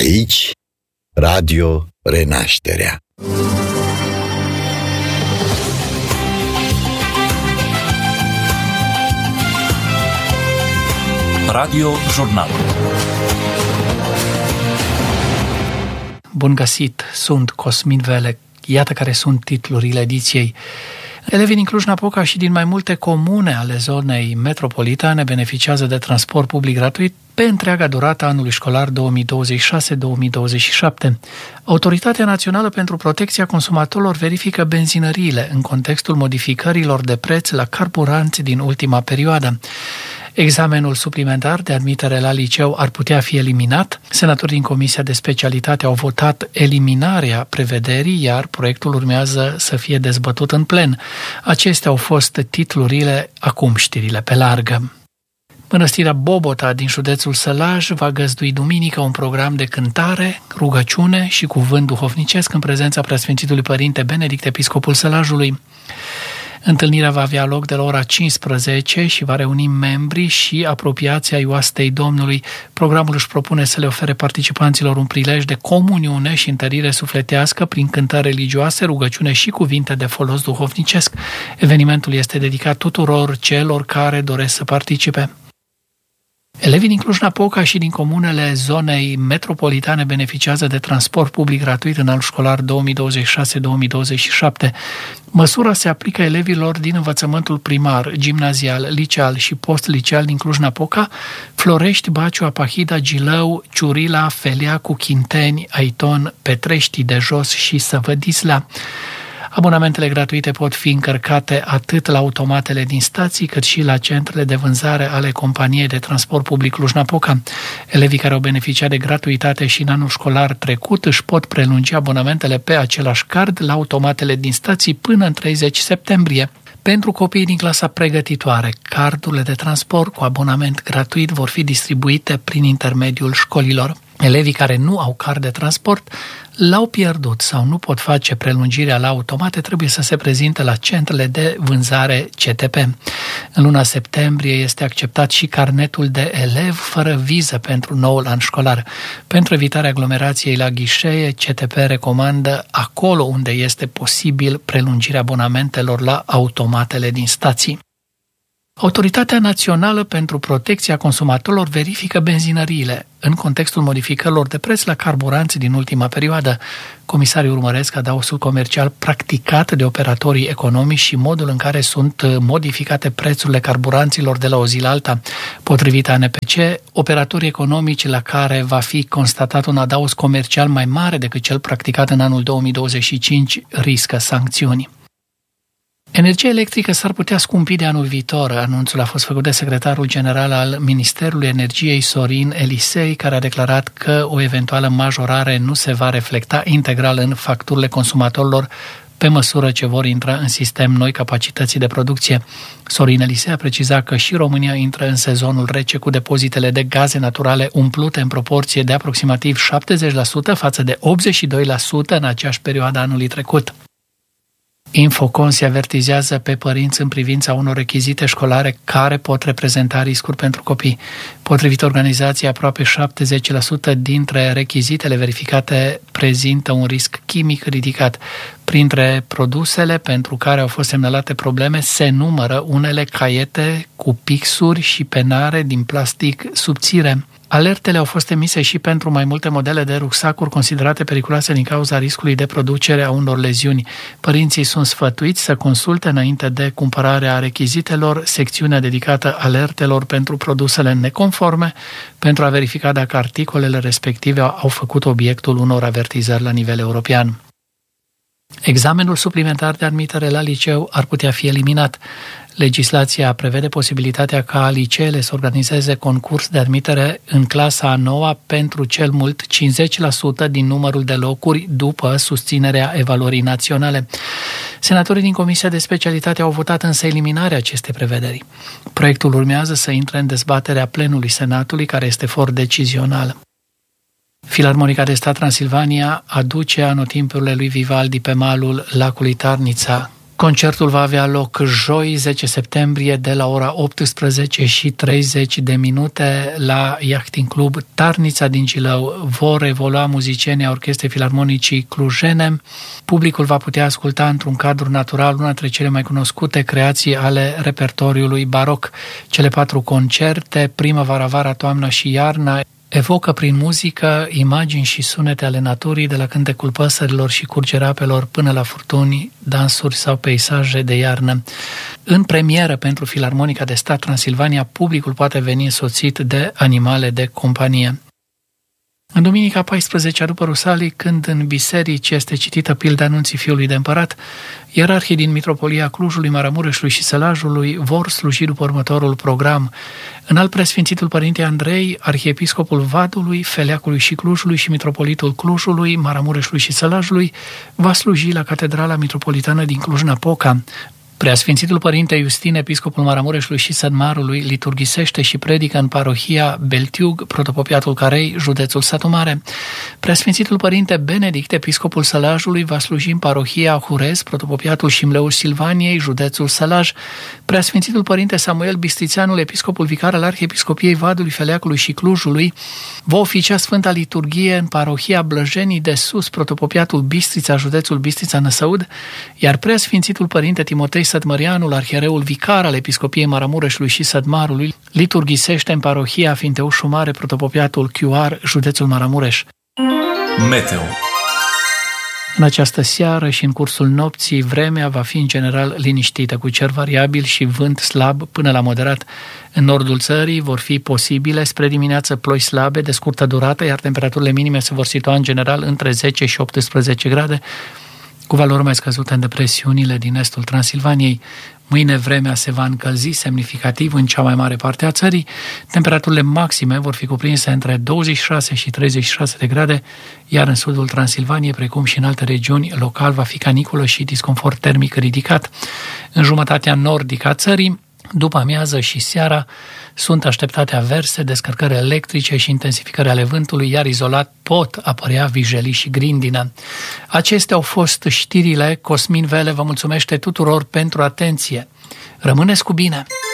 Aici, Radio Renașterea. Radio Jurnal. Bun găsit, sunt Cosmin Velec. Iată care sunt titlurile ediției. Elevii din Cluj-Napoca și din mai multe comune ale zonei metropolitane beneficiază de transport public gratuit pe întreaga durată anului școlar 2026-2027. Autoritatea Națională pentru Protecția Consumatorilor verifică benzinăriile în contextul modificărilor de preț la carburanți din ultima perioadă. Examenul suplimentar de admitere la liceu ar putea fi eliminat. Senatorii din Comisia de Specialitate au votat eliminarea prevederii, iar proiectul urmează să fie dezbătut în plen. Acestea au fost titlurile, acum știrile pe largă. Mănăstirea Bobota din județul Sălaj va găzdui duminică un program de cântare, rugăciune și cuvânt duhovnicesc în prezența Preasfințitului Părinte Benedict, episcopul Sălajului. Întâlnirea va avea loc de la ora 15 și va reuni membrii și apropiații ai oastei Domnului. Programul își propune să le ofere participanților un prilej de comuniune și întărire sufletească prin cântări religioase, rugăciune și cuvinte de folos duhovnicesc. Evenimentul este dedicat tuturor celor care doresc să participe. Elevii din Cluj-Napoca și din comunele zonei metropolitane beneficiază de transport public gratuit în anul școlar 2026-2027. Măsura se aplică elevilor din învățământul primar, gimnazial, liceal și post-liceal din Cluj-Napoca, Florești, Baciu, Apahida, Gilău, Ciurila, Feleacu, Chinteni, Aiton, Petrești de Jos și Săvădisla. Abonamentele gratuite pot fi încărcate atât la automatele din stații, cât și la centrele de vânzare ale companiei de transport public Cluj-Napoca. Elevii care au beneficiat de gratuitate și în anul școlar trecut își pot prelungi abonamentele pe același card la automatele din stații până în 30 septembrie. Pentru copiii din clasa pregătitoare, cardurile de transport cu abonament gratuit vor fi distribuite prin intermediul școlilor. Elevii care nu au card de transport, l-au pierdut sau nu pot face prelungirea la automate, trebuie să se prezinte la centrele de vânzare CTP. În luna septembrie este acceptat și carnetul de elev fără viză pentru noul an școlar. Pentru evitarea aglomerației la ghișee, CTP recomandă acolo unde este posibil prelungirea abonamentelor la automatele din stații. Autoritatea Națională pentru Protecția Consumatorilor verifică benzinăriile în contextul modificărilor de preț la carburanți din ultima perioadă. Comisarii urmăresc adaosul comercial practicat de operatorii economici și modul în care sunt modificate prețurile carburanților de la o zi la alta. Potrivit ANPC, operatorii economici la care va fi constatat un adaos comercial mai mare decât cel practicat în anul 2025 riscă sancțiuni. Energia electrică s-ar putea scumpi de anul viitor. Anunțul a fost făcut de secretarul general al Ministerului Energiei, Sorin Elisei, care a declarat că o eventuală majorare nu se va reflecta integral în facturile consumatorilor pe măsură ce vor intra în sistem noi capacități de producție. Sorin Elisei a precizat că și România intră în sezonul rece cu depozitele de gaze naturale umplute în proporție de aproximativ 70% față de 82% în aceeași perioadă anului trecut. Infocon se avertizează pe părinți în privința unor rechizite școlare care pot reprezenta riscuri pentru copii. Potrivit organizației, aproape 70% dintre rechizitele verificate prezintă un risc chimic ridicat. Printre produsele pentru care au fost semnalate probleme se numără unele caiete cu pixuri și penare din plastic subțire. Alertele au fost emise și pentru mai multe modele de rucsacuri considerate periculoase din cauza riscului de producere a unor leziuni. Părinții sunt sfătuiți să consulte înainte de cumpărarea rechizitelor secțiunea dedicată alertelor pentru produsele neconforme pentru a verifica dacă articolele respective au făcut obiectul unor avertizări la nivel european. Examenul suplimentar de admitere la liceu ar putea fi eliminat. Legislația prevede posibilitatea ca liceele să organizeze concurs de admitere în clasa a 9-a pentru cel mult 50% din numărul de locuri după susținerea evaluării naționale. Senatorii din Comisia de Specialitate au votat însă eliminarea acestei prevederi. Proiectul urmează să intre în dezbaterea plenului Senatului, care este for decizional. Filarmonica de Stat Transilvania aduce anotimpurile lui Vivaldi pe malul lacului Tarnița. Concertul va avea loc joi, 10 septembrie, de la ora 18:30 la Yachting Club Tarnița din Gilău. Vor evolua muzicienii Orchestrei Filarmonicii Clujene. Publicul va putea asculta într-un cadru natural una dintre cele mai cunoscute creații ale repertoriului baroc. Cele 4 concerte, primăvara, vara, toamna și iarna, evocă prin muzică imagini și sunete ale naturii, de la cântecul păsărilor și curgerea apelor până la furtuni, dansuri sau peisaje de iarnă. În premieră pentru Filarmonica de Stat Transilvania, publicul poate veni însoțit de animale de companie. În duminica 14 după Rusalii, când în biserici este citită pilda anunții Fiului de Împărat, ierarhii din Mitropolia Clujului, Maramureșului și Sălajului vor sluji după următorul program. Înalt Preasfințitul Părinte Andrei, Arhiepiscopul Vadului, Feleacului și Clujului și Mitropolitul Clujului, Maramureșului și Sălajului va sluji la Catedrala Mitropolitană din Cluj-Napoca. Preasfințitul Părinte Iustin, Episcopul Maramureșului și Sădmarului, liturghisește și predică în parohia Beltiug, Protopopiatul Carei, județul Satu Mare. Preasfințitul Părinte Benedict, Episcopul Sălajului, va sluji în parohia Hurez, Protopopiatul Șimleul Silvaniei, județul Sălaj. Preasfințitul Părinte Samuel Bistrițeanul, Episcopul Vicar al Arhiepiscopiei Vadului, Feleacului și Clujului, va oficia Sfânta Liturghie în parohia Blăjenii de Sus, Protopopiatul Bistrița, județul Bistrița-Năsăud, iar Preasfințitul Părinte Timotei Sădmărianul, arhiereul vicar al Episcopiei Maramureșului și Sădmarului, liturghisește în parohia Finteușu Mare, Protopopiatul Chioar, județul Maramureș. Meteo. În această seară și în cursul nopții, vremea va fi în general liniștită, cu cer variabil și vânt slab până la moderat. În nordul țării vor fi posibile spre dimineață ploi slabe de scurtă durată, iar temperaturile minime se vor situa în general între 10 și 18 grade, cu valori mai scăzute în depresiunile din estul Transilvaniei. Mâine vremea se va încălzi semnificativ în cea mai mare parte a țării. Temperaturile maxime vor fi cuprinse între 26 și 36 de grade, iar în sudul Transilvaniei, precum și în alte regiuni, local va fi caniculă și disconfort termic ridicat. În jumătatea nordică a țării, după amiază și seara, sunt așteptate averse, descărcări electrice și intensificări ale vântului, iar izolat pot apărea vijelii și grindină. Acestea au fost știrile. Cosmin Vele vă mulțumește tuturor pentru atenție. Rămâneți cu bine!